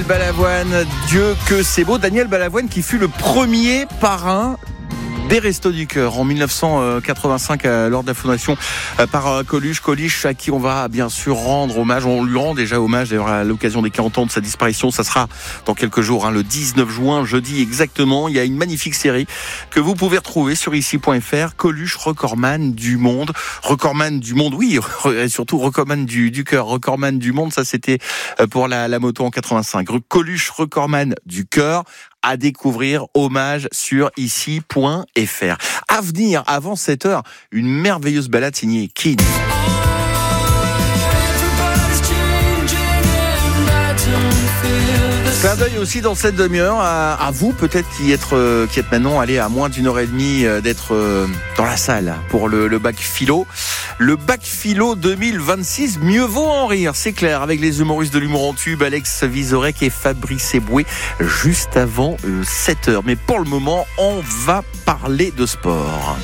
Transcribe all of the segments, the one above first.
Balavoine, Dieu que c'est beau. Daniel Balavoine qui fut le premier parrain des Restos du Cœur en 1985 lors de la fondation par Coluche, à qui on va bien sûr rendre hommage. On lui rend déjà hommage d'ailleurs à l'occasion des 40 ans de sa disparition. Ça sera dans quelques jours, le 19 juin, jeudi exactement. Il y a une magnifique série que vous pouvez retrouver sur ici.fr. Coluche, recordman du monde. Recordman du monde, oui, et surtout recordman du cœur. Recordman du monde, ça c'était pour la moto en 85. Coluche, recordman du cœur. À découvrir, hommage sur ici.fr. À venir, avant 7h, une merveilleuse balade signée Kid. Clin d'œil aussi dans cette demi-heure à vous, peut-être qui êtes maintenant allé à moins d'une heure et demie d'être dans la salle pour le bac philo. Le bac philo 2026, mieux vaut en rire, c'est clair, avec les humoristes de l'humour en tube, Alex Vizorek et Fabrice Eboué, juste avant 7h. Mais pour le moment, on va parler de sport.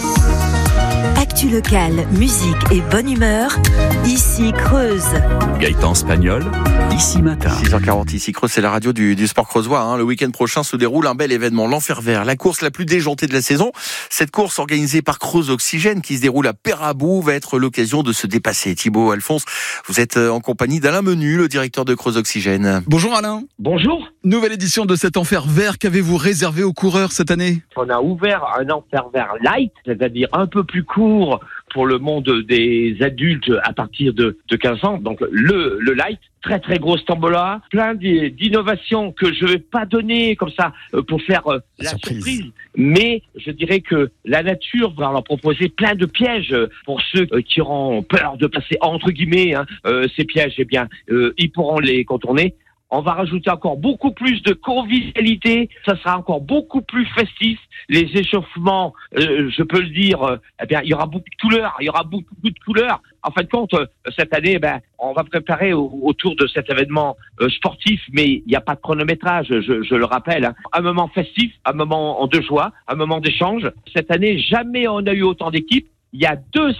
Actu locale, musique et bonne humeur, ici Creuse. Gaëtan Spagnol, ici matin. 6h40, ici Creuse, c'est la radio du sport creusois. Le week-end prochain se déroule un bel événement, l'Enfer Vert, la course la plus déjantée de la saison. Cette course organisée par Creuse Oxygène, qui se déroule à Pérabou, va être l'occasion de se dépasser. Thibaut Alphonse, vous êtes en compagnie d'Alain Menu, le directeur de Creuse Oxygène. Bonjour Alain. Bonjour. Nouvelle édition de cet Enfer Vert, qu'avez-vous réservé aux coureurs cette année ? On a ouvert un Enfer Vert light, c'est-à-dire un peu plus court pour le monde des adultes à partir de 15 ans. Donc le light, très très grosse tombola, plein d'innovations que je vais pas donner comme ça pour faire la surprise. Mais je dirais que la nature va leur proposer plein de pièges pour ceux qui auront peur de passer entre guillemets ces pièges. Eh bien, ils pourront les contourner. On va rajouter encore beaucoup plus de convivialité. Ça sera encore beaucoup plus festif. Les échauffements, je peux le dire, il y aura beaucoup de couleurs. Il y aura beaucoup de couleurs. En fin de compte, cette année, on va préparer autour de cet événement sportif, mais il n'y a pas de chronométrage, je le rappelle. Un moment festif, un moment de joie, un moment d'échange. Cette année, jamais on a eu autant d'équipes. Il y a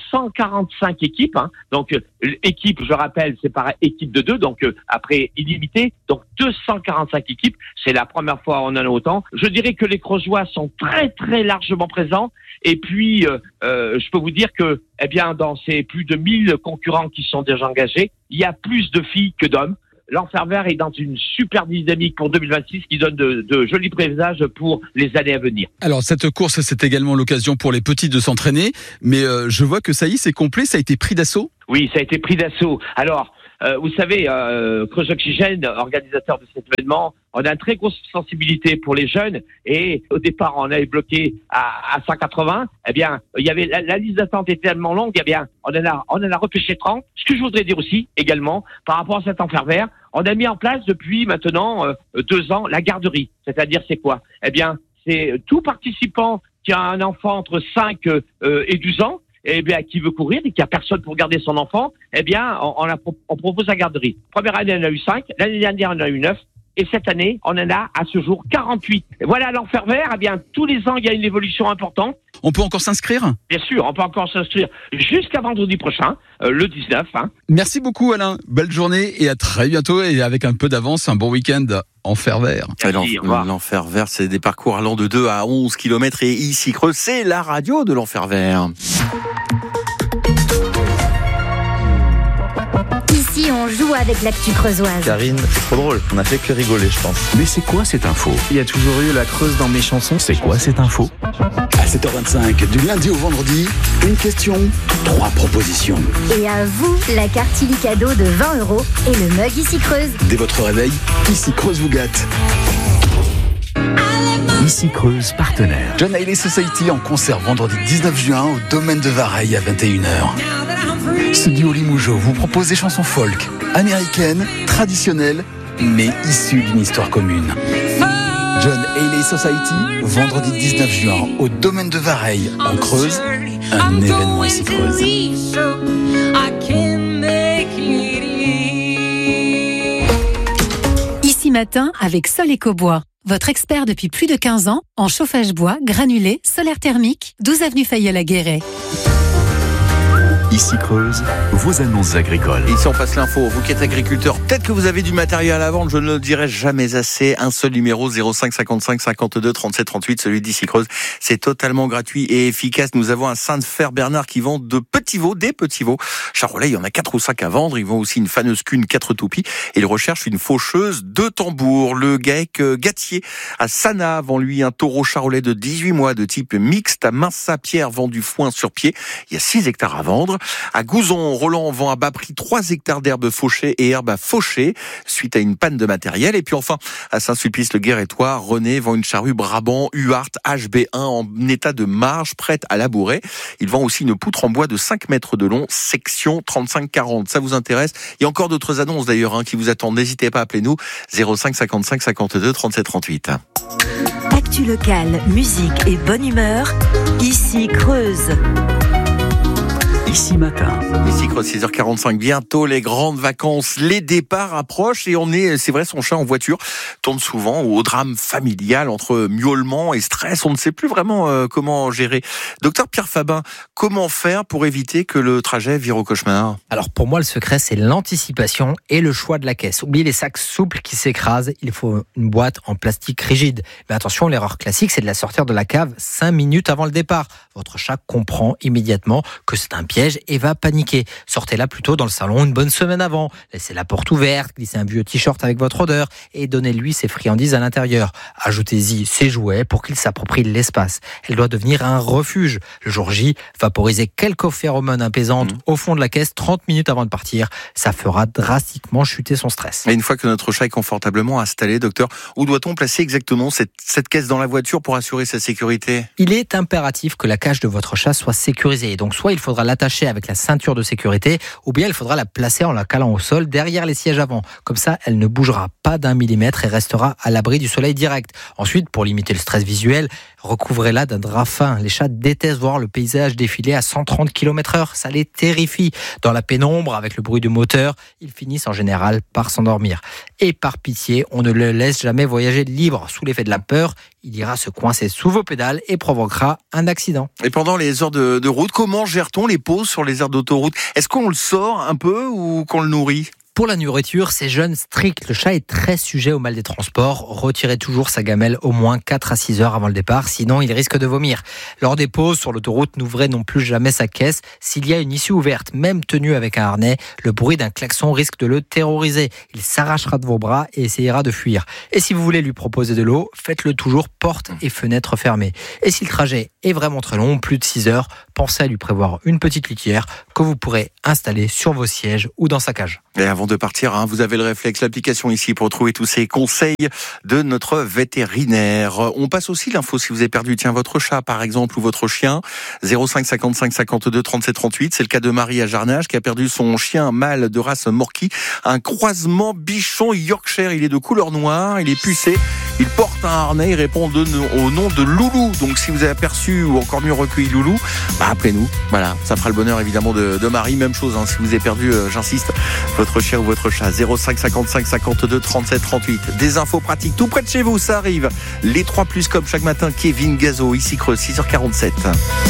245 équipes, donc équipe, je rappelle, c'est par équipe de 2, donc après illimité, donc 245 équipes, c'est la première fois on en a autant. Je dirais que les Creusois sont très très largement présents, et puis je peux vous dire que, dans ces plus de 1000 concurrents qui sont déjà engagés, il y a plus de filles que d'hommes. L'Enfer Vert est dans une super dynamique pour 2026 qui donne de jolis présages pour les années à venir. Alors cette course, c'est également l'occasion pour les petits de s'entraîner, mais je vois que ça y est, c'est complet, ça a été pris d'assaut ? Oui, ça a été pris d'assaut. Alors, vous savez, Creuse Oxygène, organisateur de cet événement, on a une très grosse sensibilité pour les jeunes, et au départ, on avait bloqué à 180. Il y avait la liste d'attente était tellement longue, on en a repêché 30. Ce que je voudrais dire aussi, également, par rapport à cet Enfer Vert, on a mis en place depuis maintenant 2 ans la garderie. C'est-à-dire, c'est quoi ? C'est tout participant qui a un enfant entre 5 et 12 ans, qui veut courir et qui a personne pour garder son enfant, on propose la garderie. Première année, on en a eu 5. L'année dernière, on en a eu 9. Et cette année, on en a à ce jour 48. Et voilà, l'Enfer Vert, tous les ans, il y a une évolution importante. On peut encore s'inscrire ? Bien sûr, on peut encore s'inscrire jusqu'à vendredi prochain, le 19. Merci beaucoup Alain, belle journée et à très bientôt, et avec un peu d'avance, un bon week-end Enfer Vert. L'Enfer Vert, c'est des parcours allant de 2 à 11 km, et ici Creuse, c'est la radio de l'Enfer Vert. Ici, on joue avec l'actu creusoise. Karine, c'est trop drôle, on a fait que rigoler, je pense. Mais c'est quoi cette info ? Il y a toujours eu la Creuse dans mes chansons. C'est quoi cette info ? À 7h25, du lundi au vendredi, une question, 3 propositions. Et à vous, la carte Illy cadeau de 20 € et le mug ici Creuse. Dès votre réveil, ici Creuse vous gâte. Ici Creuse, partenaire. John Haley Society en concert vendredi 19 juin au Domaine de Vareille à 21h. Ce duo Limougeau vous propose des chansons folk, américaines, traditionnelles, mais issues d'une histoire commune. John Haley Society, vendredi 19 juin au Domaine de Vareille en Creuse, un événement ici Creuse. Ici matin avec Sol Ecobois. Votre expert depuis plus de 15 ans en chauffage bois, granulé, solaire thermique, 12 avenue Fayeul à Guéret. Ici Creuse, vos annonces agricoles. Ici on passe l'info, vous qui êtes agriculteur, peut-être que vous avez du matériel à vendre, je ne le dirai jamais assez. Un seul numéro, 05 55 52 37 38, celui d'Ici Creuse. C'est totalement gratuit et efficace. Nous avons un Saint-Fer-Bernard qui vend des petits veaux. Charolais, il y en a 4 ou 5 à vendre. Ils vendent aussi une faneuse cune, 4 toupies. Et ils recherchent une faucheuse, 2 tambours. Le GAEC Gatier à Sana vend lui un taureau charolais de 18 mois de type mixte. À Mince-Saint-Pierre vend du foin sur pied. Il y a 6 hectares à vendre. À Gouzon, Roland vend à bas prix 3 hectares d'herbes fauchées et herbes à faucher suite à une panne de matériel. Et puis enfin, à Saint-Sulpice-le-Guérétois, René vend une charrue Brabant Huart HB1 en état de marge, prête à labourer. Il vend aussi une poutre en bois de 5 mètres de long, section 35-40. Ça vous intéresse? Il y a encore d'autres annonces d'ailleurs qui vous attendent. N'hésitez pas à appeler nous 05 55 52 37 38. Actu locale, musique et bonne humeur, Ici Creuse. Ici matin. Ici Creuse, 6h45, bientôt les grandes vacances, les départs approchent et c'est vrai, son chat en voiture tourne souvent au drame familial entre miaulement et stress. On ne sait plus vraiment comment gérer. Docteur Pierre Fabin, comment faire pour éviter que le trajet vire au cauchemar? Alors pour moi, le secret, c'est l'anticipation et le choix de la caisse. Oubliez les sacs souples qui s'écrasent, il faut une boîte en plastique rigide. Mais attention, l'erreur classique, c'est de la sortir de la cave 5 minutes avant le départ. Votre chat comprend immédiatement que c'est un piège et va paniquer. Sortez-la plutôt dans le salon une bonne semaine avant. Laissez la porte ouverte, glissez un vieux t-shirt avec votre odeur et donnez-lui ses friandises à l'intérieur. Ajoutez-y ses jouets pour qu'il s'approprie l'espace. Elle doit devenir un refuge. Le jour J, vaporisez quelques phéromones apaisantes au fond de la caisse 30 minutes avant de partir. Ça fera drastiquement chuter son stress. Et une fois que notre chat est confortablement installé, docteur, où doit-on placer exactement cette caisse dans la voiture pour assurer sa sécurité? Il est impératif que la cage de votre chat soit sécurisée. Donc soit il faudra l'attacher avec la ceinture de sécurité, ou bien il faudra la placer en la calant au sol derrière les sièges avant. Comme ça, elle ne bougera pas d'1 millimètre et restera à l'abri du soleil direct. Ensuite, pour limiter le stress visuel, recouvrez-la d'un drap fin. Les chats détestent voir le paysage défiler à 130 km/h. Ça les terrifie. Dans la pénombre, avec le bruit du moteur, ils finissent en général par s'endormir. Et par pitié, on ne le laisse jamais voyager libre. Sous l'effet de la peur, il ira se coincer sous vos pédales et provoquera un accident. Et pendant les heures de route, comment gère-t-on les pauses sur les aires d'autoroute? Est-ce qu'on le sort un peu ou qu'on le nourrit? Pour la nourriture, c'est jeune strict. Le chat est très sujet au mal des transports. Retirez toujours sa gamelle au moins 4 à 6 heures avant le départ, sinon il risque de vomir. Lors des pauses sur l'autoroute, n'ouvrez non plus jamais sa caisse. S'il y a une issue ouverte, même tenue avec un harnais, le bruit d'un klaxon risque de le terroriser. Il s'arrachera de vos bras et essayera de fuir. Et si vous voulez lui proposer de l'eau, faites-le toujours porte et fenêtre fermées. Et si le trajet est vraiment très long, plus de 6 heures, pensez à lui prévoir une petite litière que vous pourrez installer sur vos sièges ou dans sa cage. Et avant de partir, vous avez le réflexe, l'application ici pour trouver tous ces conseils de notre vétérinaire. On passe aussi l'info si vous avez perdu votre chat par exemple ou votre chien. 05 55 52 37 38. C'est le cas de Marie à Jarnage qui a perdu son chien mâle de race Morkie, un croisement bichon Yorkshire. Il est de couleur noire, il est pucé. Il porte un harnais, il répond au nom de Loulou. Donc si vous avez aperçu ou encore mieux recueilli Loulou, appelez-nous. Voilà, ça fera le bonheur évidemment de Marie. Même chose, si vous avez perdu, j'insiste, votre chien ou votre chat. 05 55 52 37 38. Des infos pratiques tout près de chez vous, ça arrive. Les 3 plus comme chaque matin, Kevin Gazo, ici Creuse, 6h47.